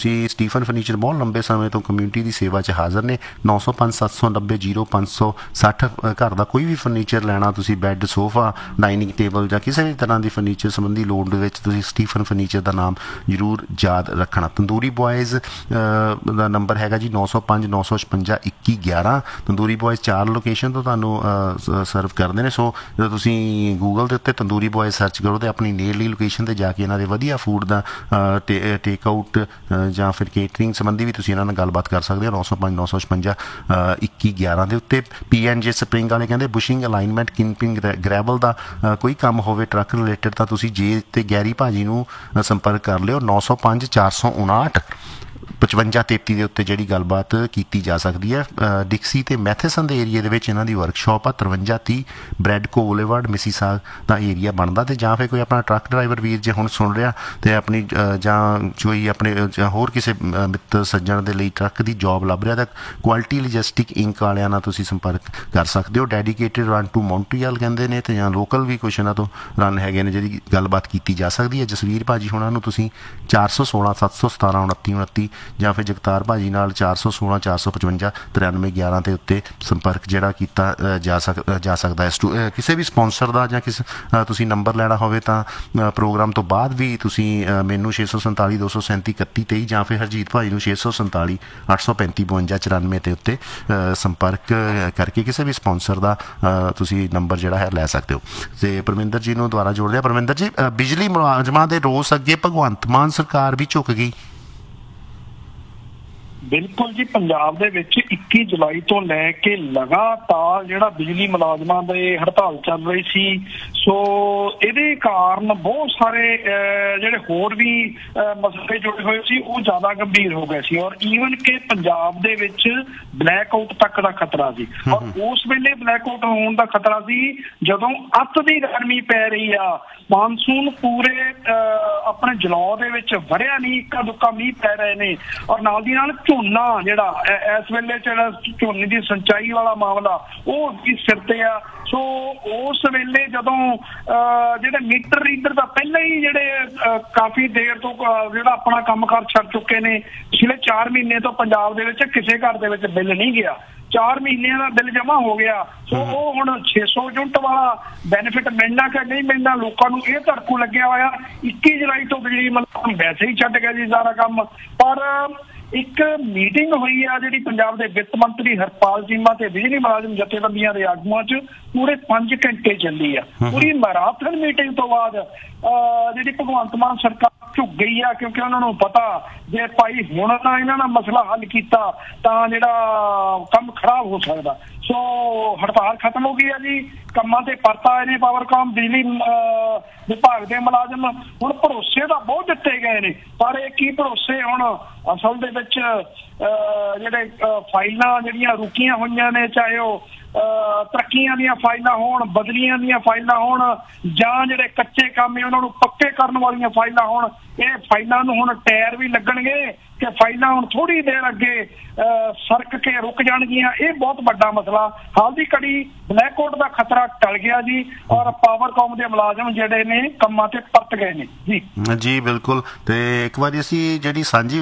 ਤੁਸੀਂ Stephen furniture ਬਹੁਤ ਲੰਬੇ ਸਮੇਂ ਤੋਂ ਕਮਿਊਨਿਟੀ ਦੀ ਸੇਵਾ 'ਚ ਹਾਜ਼ਰ ਨੇ। 905-790-0560 ਘਰ ਦਾ ਕੋਈ ਵੀ ਫਰਨੀਚਰ ਲੈਣਾ ਤੁਸੀਂ, ਬੈੱਡ, ਸੋਫਾ, ਡਾਈਨਿੰਗ ਟੇਬਲ ਜਾਂ ਕਿਸੇ ਵੀ ਤਰ੍ਹਾਂ ਦੀ ਫਰਨੀਚਰ ਸੰਬੰਧੀ ਲੋੜ ਦੇ ਵਿੱਚ ਤੁਸੀਂ ਸਟੀਫਨ ਫਰਨੀਚਰ ਦਾ ਨਾਮ ਜ਼ਰੂਰ ਯਾਦ ਰੱਖਣਾ। ਤੰਦੂਰੀ ਬॉयਜ਼ ਦਾ ਨੰਬਰ ਹੈਗਾ ਜੀ 905-956-2111। ਤੰਦੂਰੀ ਬॉयਜ਼ 4 ਲੋਕੇਸ਼ਨ ਤੋਂ ਤੁਹਾਨੂੰ ਸਰਵ ਕਰਦੇ ਨੇ। ਸੋ ਜਦੋਂ ਤੁਸੀਂ ਗੂਗਲ ਦੇ ਉੱਤੇ ਤੰਦੂਰੀ ਬॉयਜ਼ ਸਰਚ ਕਰੋ ਤਾਂ ਆਪਣੀ ਨੇੜਲੀ ਲੋਕੇਸ਼ਨ 'ਤੇ ਜਾ ਕੇ ਇਹਨਾਂ ਦੇ ਵਧੀਆ ਫੂਡ ਦਾ ਟੇਕ ਆਊਟ ਜਾਂ ਫਿਰ ਕੇਟਰਿੰਗ ਸੰਬੰਧੀ ਵੀ ਤੁਸੀਂ ਇਹਨਾਂ ਨਾਲ ਗੱਲਬਾਤ ਕਰ ਸਕਦੇ ਹੋ। 905-956-2111 ਦੇ ਉੱਤੇ। P&J ਸਪਰਿੰਗ ਵਾਲੇ ਕਹਿੰਦੇ ਬੁਸ਼ਿੰਗ, ਅਲਾਈਨਮੈਂਟ, ਕਿੰਪਿੰਗ, ਗ੍ਰੈਵਲ ਦਾ ਕੋਈ ਕੰਮ ਹੋਵੇ ਟਰੱਕ ਰਿਲੇਟਡ ਤਾਂ ਤੁਸੀਂ ਜੇ ਤੇ ਗੈਰੀ ਭਾਜੀ ਨੂੰ ਸੰਪਰਕ ਕਰ ਲਿਓ। 905-459-5533 ਦੇ ਉੱਤੇ ਜਿਹੜੀ ਗੱਲਬਾਤ ਕੀਤੀ ਜਾ ਸਕਦੀ ਹੈ। ਡਿਕਸੀ ਤੇ ਮੈਥੇਸਨ ਦੇ ਏਰੀਏ ਦੇ ਵਿੱਚ ਇਹਨਾਂ ਦੀ ਵਰਕਸ਼ਾਪ ਆ। 5330 ਬ੍ਰੈਡਕੋ ਬੁਲੇਵਾਰਡ ਮਿਸੀਸਾਗ ਦਾ ਏਰੀਆ ਬਣਦਾ। ਤੇ ਜਾਂ ਫਿਰ ਕੋਈ ਆਪਣਾ ਟਰੱਕ ਡਰਾਈਵਰ ਵੀਰ ਜੇ ਹੁਣ ਸੁਣ ਰਿਹਾ ਤੇ ਆਪਣੀ ਜਾਂ ਕੋਈ ਆਪਣੇ ਜਾਂ ਹੋਰ ਕਿਸੇ ਮਿੱਤਰ ਸੱਜਣ ਦੇ ਲਈ ਟਰੱਕ ਦੀ ਜੋਬ ਲੱਭ ਰਿਹਾ ਤਾਂ ਕੁਆਲਿਟੀ ਲੌਜਿਸਟਿਕ ਇੰਕ ਵਾਲਿਆਂ ਨਾਲ ਤੁਸੀਂ ਸੰਪਰਕ ਕਰ ਸਕਦੇ ਹੋ। ਡੈਡੀਕੇਟਿਡ ਰਨ ਟੂ ਮੌਂਟਰੀਅਲ ਕਹਿੰਦੇ ਨੇ, ਤੇ ਜਾਂ ਲੋਕਲ ਵੀ ਕੁਛ ਇਹਨਾਂ ਤੋਂ ਰਨ ਹੈਗੇ ਨੇ ਜਿਹੜੀ ਗੱਲਬਾਤ ਕੀਤੀ ਜਾ ਸਕਦੀ ਹੈ। ਜਸਵੀਰ ਭਾਜੀ ਹੁਣਾਂ ਨੂੰ ਤੁਸੀਂ 416-717-2929 ਜਾਂ ਫਿਰ ਜਗਤਾਰ ਭਾਜੀ ਨਾਲ 416-455-9311 ਦੇ ਉੱਤੇ ਸੰਪਰਕ ਜਿਹੜਾ ਕੀਤਾ ਜਾ ਸਕਦਾ ਹੈ। ਕਿਸੇ ਵੀ ਸਪੋਂਸਰ ਦਾ ਜਾਂ ਤੁਸੀਂ ਨੰਬਰ ਲੈਣਾ ਹੋਵੇ ਤਾਂ ਪ੍ਰੋਗਰਾਮ ਤੋਂ ਬਾਅਦ ਵੀ ਤੁਸੀਂ ਮੈਨੂੰ 647-237-3123 ਜਾਂ ਫਿਰ ਹਰਜੀਤ ਭਾਜੀ ਨੂੰ 647-835-5294 ਦੇ ਉੱਤੇ ਸੰਪਰਕ ਕਰਕੇ ਕਿਸੇ ਵੀ ਸਪੋਂਸਰ ਦਾ ਤੁਸੀਂ ਨੰਬਰ ਜਿਹੜਾ ਹੈ ਲੈ ਸਕਦੇ ਹੋ। ਤੇ ਪਰਮਿੰਦਰ ਜੀ ਨੂੰ ਦੁਬਾਰਾ ਜੋੜ ਲਿਆ। ਪਰਮਿੰਦਰ ਜੀ, ਬਿਜਲੀ ਮੁਲਾਜ਼ਮਾਂ ਦੇ ਰੋਸ ਅੱਗੇ ਭਗਵੰਤ ਮਾਨ ਸਰਕਾਰ ਵੀ ਝੁਕ ਗਈ। ਬਿਲਕੁਲ ਜੀ, ਪੰਜਾਬ ਦੇ ਵਿੱਚ 21 ਜੁਲਾਈ ਤੋਂ ਲੈ ਕੇ ਲਗਾਤਾਰ ਜਿਹੜਾ ਬਿਜਲੀ ਮੁਲਾਜ਼ਮਾਂ ਦੇ ਹੜਤਾਲ ਚੱਲ ਰਹੀ ਸੀ। ਸੋ ਇਹਦੇ ਕਾਰਨ ਬਹੁਤ ਸਾਰੇ ਜਿਹੜੇ ਹੋਰ ਵੀ ਮਸਲੇ ਜੁੜੇ ਹੋਏ ਸੀ ਉਹ ਜ਼ਿਆਦਾ ਗੰਭੀਰ ਹੋ ਗਏ ਸੀ, ਔਰ ਈਵਨ ਕਿ ਪੰਜਾਬ ਦੇ ਵਿੱਚ ਬਲੈਕ ਆਊਟ ਤੱਕ ਦਾ ਖਤਰਾ ਸੀ। ਔਰ ਉਸ ਵੇਲੇ ਬਲੈਕ ਆਊਟ ਹੋਣ ਦਾ ਖਤਰਾ ਸੀ ਜਦੋਂ ਅੱਤ ਦੀ ਗਰਮੀ ਪੈ ਰਹੀ ਆ, ਮਾਨਸੂਨ ਪੂਰੇ ਆਪਣੇ ਜਲੌ ਦੇ ਵਿੱਚ ਵੜਿਆ ਨਹੀਂ, ਇੱਕਾ ਦੁੱਕਾ ਮੀਂਹ ਪੈ ਰਹੇ ਨੇ, ਔਰ ਨਾਲ ਦੀ ਨਾਲ ਝੋਨਾ ਜਿਹੜਾ ਇਸ ਵੇਲੇ ਜਿਹੜਾ ਝੋਨੇ ਦੀ ਸਿੰਚਾਈ ਵਾਲਾ ਮਾਮਲਾ ਉਹ ਵੀ ਸਿਰ ਤੇ ਆ। ਸੋ ਉਸ ਵੇਲੇ ਜਦੋਂ ਜਿਹੜੇ ਮੀਟਰ ਰੀਡਰ ਦਾ ਪਹਿਲਾਂ ਹੀ ਜਿਹੜੇ ਕਾਫੀ ਦੇਰ ਤੋਂ ਜਿਹੜਾ ਆਪਣਾ ਕੰਮਕਾਰ ਛੱਡ ਚੁੱਕੇ ਨੇ, ਪਿਛਲੇ 4 ਮਹੀਨੇ ਤੋਂ ਪੰਜਾਬ ਦੇ ਵਿੱਚ ਕਿਸੇ ਘਰ ਦੇ ਵਿੱਚ ਬਿੱਲ ਨਹੀਂ ਗਿਆ, 4 ਮਹੀਨਿਆਂ ਦਾ ਬਿੱਲ ਜਮ੍ਹਾਂ ਹੋ ਗਿਆ। ਸੋ ਉਹ ਹੁਣ 600 ਯੂਨਿਟ ਵਾਲਾ ਬੈਨੀਫਿਟ ਮਿਲਣਾ ਕਿ ਨਹੀਂ ਮਿਲਣਾ, ਲੋਕਾਂ ਨੂੰ ਇਹ ਧੜਕੂ ਲੱਗਿਆ ਹੋਇਆ। 21 ਜੁਲਾਈ ਤੋਂ ਬਿਜਲੀ ਮਤਲਬ ਵੈਸੇ ਹੀ ਛੱਡ ਗਿਆ ਜੀ ਸਾਰਾ ਕੰਮ। ਪਰ ਇੱਕ ਮੀਟਿੰਗ ਹੋਈ ਆ ਜਿਹੜੀ ਪੰਜਾਬ ਦੇ ਵਿੱਤ ਮੰਤਰੀ ਹਰਪਾਲ ਚੀਮਾ ਤੇ ਬਿਜਲੀ ਮੁਲਾਜ਼ਮ ਜਥੇਬੰਦੀਆਂ ਦੇ ਆਗੂਆਂ 'ਚ ਪੂਰੇ 5 ਘੰਟੇ ਚੱਲੀ ਆ। ਪੂਰੀ ਮੈਰਾਥਨ ਮੀਟਿੰਗ ਤੋਂ ਬਾਅਦ ਜਿਹੜੀ ਭਗਵੰਤ ਮਾਨ ਸਰਕਾਰ ਝੁਕ ਗਈ ਆ, ਕਿਉਂਕਿ ਉਹਨਾਂ ਨੂੰ ਪਤਾ ਜੇ ਭਾਈ ਹੁਣ ਨਾ ਇਹਨਾਂ ਦਾ ਮਸਲਾ ਹੱਲ ਕੀਤਾ ਤਾਂ ਜਿਹੜਾ ਕੰਮ ਖਰਾਬ ਹੋ ਸਕਦਾ। ਸੋ ਹੜਤਾਲ ਖਤਮ ਹੋ ਗਈ ਆ ਜੀ, ਕੰਮਾਂ ਤੇ ਪਰਤ ਆਏ ਨੇ ਪਾਵਰਕਾਮ ਬਿਜਲੀ ਵਿਭਾਗ ਦੇ ਮੁਲਾਜ਼ਮ। ਹੁਣ ਭਰੋਸੇ ਤਾਂ ਬਹੁਤ ਦਿੱਤੇ ਗਏ ਨੇ, ਪਰ ਇਹ ਕੀ ਭਰੋਸੇ ਹੁਣ ਅਸਲ ਦੇ ਵਿੱਚ ਜਿਹੜੇ ਫਾਈਲਾਂ ਜਿਹੜੀਆਂ ਰੁਕੀਆਂ ਹੋਈਆਂ ਨੇ, ਚਾਹੇ ਉਹ ਤਰੱਕੀਆਂ ਦੀਆਂ ਫਾਈਲਾਂ ਹੋਣ, ਬਦਲੀਆਂ ਦੀਆਂ ਫਾਈਲਾਂ ਹੋਣ, ਜਾਂ ਜਿਹੜੇ ਕੱਚੇ ਕੰਮ ਉਹਨਾਂ ਨੂੰ ਪੱਕੇ ਕਰਨ ਵਾਲੀਆਂ ਫਾਈਲਾਂ ਹੋਣ, ਇਹ ਫਾਈਲਾਂ ਨੂੰ ਹੁਣ ਟਾਇਰ ਵੀ ਲੱਗਣਗੇ ਕਿ ਫਾਈਲਾਂ ਹੁਣ ਥੋੜੀ ਦੇਰ ਅੱਗੇ ਸਰਕ ਕੇ ਰੁਕ ਜਾਣਗੀਆਂ। ਇਹ ਬਹੁਤ ਵੱਡਾ ਮਸਲਾ। ਹਾਲ ਦੀ ਘੜੀ ਬਲੈਕ ਆਊਟ ਦਾ ਖਤਰਾ ਟਲ ਗਿਆ ਜੀ, ਔਰ ਪਾਵਰਕਾਮ ਦੇ ਮੁਲਾਜ਼ਮ ਜਿਹੜੇ ਨੇ ਕੰਮਾਂ ਤੇ ਪਰਤ ਗਏ ਨੇ ਜੀ। ਜੀ ਬਿਲਕੁਲ। ਤੇ ਇੱਕ ਵਾਰੀ ਅਸੀਂ ਜਿਹੜੀ ਸਾਂਝਾ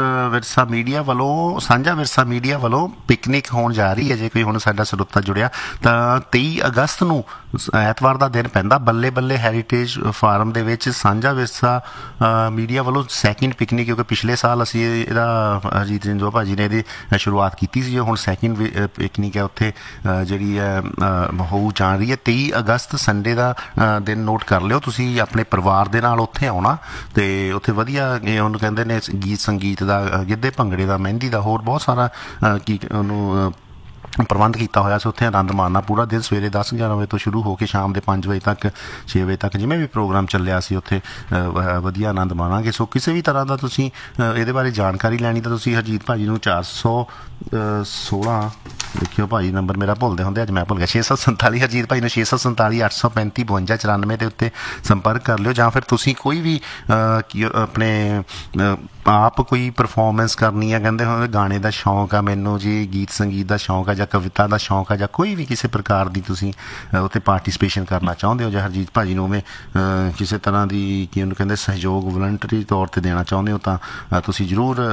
ਵਿਰਸਾ ਮੀਡੀਆ ਵੱਲੋਂ ਪਿਕਨਿਕ ਹੋਣ ਜਾ ਰਹੀ ਹੈ, ਜੇ ਕੋਈ ਹੁਣ ਸਾਡਾ ਸਰੋਤਾ ਜੁੜਿਆ ਤਾਂ 23 ਅਗਸਤ ਨੂੰ ਐਤਵਾਰ ਦਾ ਦਿਨ ਪੈਂਦਾ, ਬੱਲੇ ਬੱਲੇ ਹੈਰੀਟੇਜ ਫਾਰਮ ਦੇ ਵਿੱਚ ਸਾਂਝਾ ਵਿਰਸਾ ਮੀਡੀਆ ਵੱਲੋਂ ਸੈਕਿੰਡ ਪਿਕਨਿਕ, ਕਿਉਂਕਿ ਪਿਛਲੇ ਸਾਲ ਅਸੀਂ ਇਹਦਾ ਅਜੀਤ ਰਿੰਜੋ ਭਾਜੀ ਨੇ ਇਹਦੀ ਸ਼ੁਰੂਆਤ ਕੀਤੀ ਸੀ, ਹੁਣ ਸੈਕਿੰਡ ਪਿਕਨਿਕ ਹੈ ਉੱਥੇ ਜਿਹੜੀ ਹੈ ਹੋ ਜਾ ਰਹੀ ਹੈ। 23 ਅਗਸਤ ਸੰਡੇ ਦਾ ਦਿਨ ਨੋਟ ਕਰ ਲਿਓ, ਤੁਸੀਂ ਆਪਣੇ ਪਰਿਵਾਰ ਦੇ ਨਾਲ ਉੱਥੇ ਆਉਣਾ ਤੇ ਉੱਥੇ ਵਧੀਆ ਉਹਨੂੰ ਕਹਿੰਦੇ ਨੇ ਗੀਤ ਸੰਗੀਤ ਦਾ, ਗਿੱਧੇ ਭੰਗੜੇ ਦਾ, ਮਹਿੰਦੀ ਦਾ, ਹੋਰ ਬਹੁਤ ਸਾਰਾ ਉਹਨੂੰ ਪ੍ਰਬੰਧ ਕੀਤਾ ਹੋਇਆ ਸੀ। ਉੱਥੇ ਆਨੰਦ ਮਾਣਨਾ ਪੂਰਾ ਦਿਨ, ਸਵੇਰੇ 10-11 ਵਜੇ ਤੋਂ ਸ਼ੁਰੂ ਹੋ ਕੇ ਸ਼ਾਮ ਦੇ 5 ਵਜੇ ਤੱਕ, 6 ਵਜੇ ਤੱਕ ਜਿਵੇਂ ਵੀ ਪ੍ਰੋਗਰਾਮ ਚੱਲਿਆ ਸੀ ਉੱਥੇ ਵਧੀਆ ਆਨੰਦ ਮਾਣਾਂਗੇ। ਸੋ ਕਿਸੇ ਵੀ ਤਰ੍ਹਾਂ ਦਾ ਤੁਸੀਂ ਇਹਦੇ ਬਾਰੇ ਜਾਣਕਾਰੀ ਲੈਣੀ ਤਾਂ ਤੁਸੀਂ ਹਰਜੀਤ ਭਾਜੀ ਨੂੰ 416 ਦੇਖਿਓ ਭਾਜੀ ਨੰਬਰ ਮੇਰਾ ਭੁੱਲਦੇ ਹੁੰਦੇ, ਅੱਜ ਮੈਂ ਭੁੱਲ ਗਿਆ, 647 ਹਰਜੀਤ ਭਾਜੀ ਨੂੰ 647 835 5294 ਦੇ ਉੱਤੇ ਸੰਪਰਕ ਕਰ ਲਿਓ। ਜਾਂ ਫਿਰ ਤੁਸੀਂ ਕੋਈ ਵੀ ਆਪਣੇ ਆਪ ਕੋਈ ਪਰਫੋਰਮੈਂਸ ਕਰਨੀ ਆ, ਕਹਿੰਦੇ ਹੋਵੇ ਗਾਣੇ ਦਾ ਸ਼ੌਂਕ ਆ ਮੈਨੂੰ ਜੀ, ਗੀਤ ਸੰਗੀਤ ਦਾ ਸ਼ੌਂਕ ਆ, ਜਾਂ ਕਵਿਤਾ ਦਾ ਸ਼ੌਂਕ ਆ, ਜਾਂ ਕੋਈ ਵੀ ਕਿਸੇ ਪ੍ਰਕਾਰ ਦੀ ਤੁਸੀਂ ਉੱਥੇ ਪਾਰਟੀਸਪੇਸ਼ਨ ਕਰਨਾ ਚਾਹੁੰਦੇ ਹੋ, ਜਾਂ ਹਰਜੀਤ ਭਾਜੀ ਨੂੰ ਉਵੇਂ ਕਿਸੇ ਤਰ੍ਹਾਂ ਦੀ ਕੀ ਉਹਨੂੰ ਕਹਿੰਦੇ ਸਹਿਯੋਗ ਵਲੰਟਰੀ ਤੌਰ 'ਤੇ ਦੇਣਾ ਚਾਹੁੰਦੇ ਹੋ ਤਾਂ ਤੁਸੀਂ ਜ਼ਰੂਰ